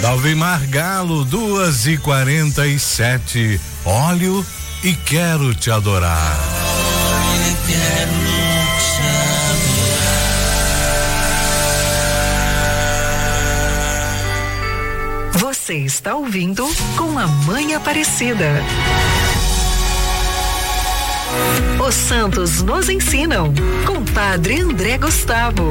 Dalvimar Galo, 2h47. Olho e quero te adorar. Você está ouvindo Com a Mãe Aparecida. Os santos nos ensinam, com Padre André Gustavo.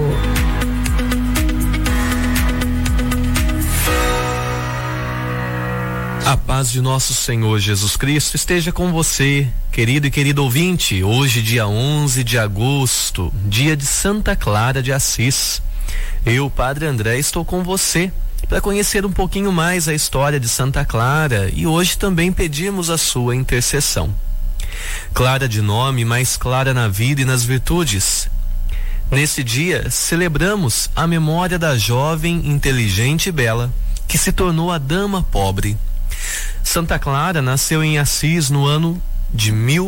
A paz de nosso Senhor Jesus Cristo esteja com você, querido e querido ouvinte. Hoje, dia 11 de agosto, dia de Santa Clara de Assis. Eu, Padre André, estou com você para conhecer um pouquinho mais a história de Santa Clara e hoje também pedimos a sua intercessão. Clara de nome, mas clara na vida e nas virtudes. Nesse dia, celebramos a memória da jovem, inteligente e bela, que se tornou a dama pobre. Santa Clara nasceu em Assis no ano de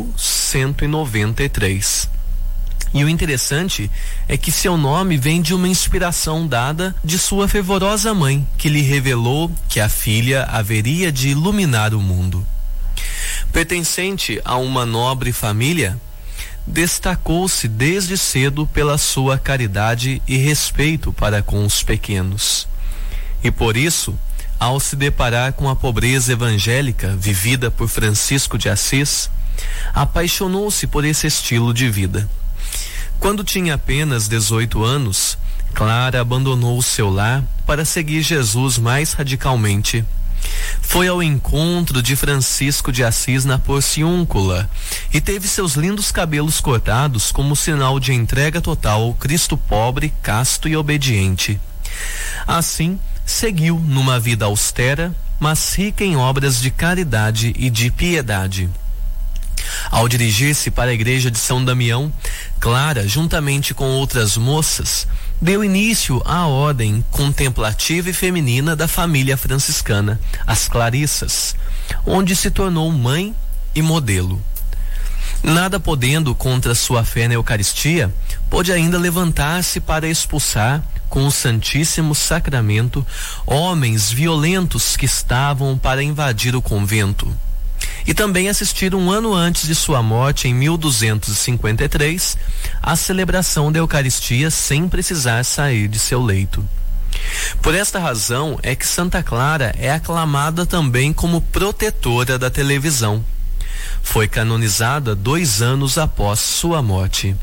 1193. E o interessante é que seu nome vem de uma inspiração dada de sua fervorosa mãe, que lhe revelou que a filha haveria de iluminar o mundo. Pertencente a uma nobre família, destacou-se desde cedo pela sua caridade e respeito para com os pequenos. E por isso, ao se deparar com a pobreza evangélica vivida por Francisco de Assis, apaixonou-se por esse estilo de vida. Quando tinha apenas 18 anos, Clara abandonou o seu lar para seguir Jesus mais radicalmente. Foi ao encontro de Francisco de Assis na Porciúncula e teve seus lindos cabelos cortados como sinal de entrega total ao Cristo pobre, casto e obediente. Assim, seguiu numa vida austera, mas rica em obras de caridade e de piedade. Ao dirigir-se para a igreja de São Damião, Clara, juntamente com outras moças, deu início à ordem contemplativa e feminina da família franciscana, as Clarissas, onde se tornou mãe e modelo. Nada podendo contra sua fé na Eucaristia, pôde ainda levantar-se para expulsar, com o Santíssimo Sacramento, homens violentos que estavam para invadir o convento. E também assistir um ano antes de sua morte, em 1253, à celebração da Eucaristia sem precisar sair de seu leito. Por esta razão é que Santa Clara é aclamada também como protetora da televisão. Foi canonizada 2 anos após sua morte.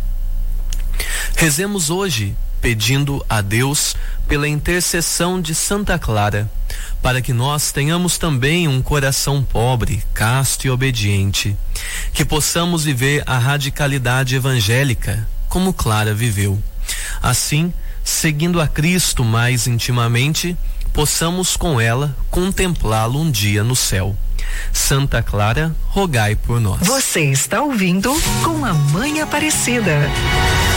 Rezemos hoje, pedindo a Deus pela intercessão de Santa Clara, para que nós tenhamos também um coração pobre, casto e obediente, que possamos viver a radicalidade evangélica, como Clara viveu. Assim, seguindo a Cristo mais intimamente, possamos com ela contemplá-lo um dia no céu. Santa Clara, rogai por nós. Você está ouvindo Com a Mãe Aparecida.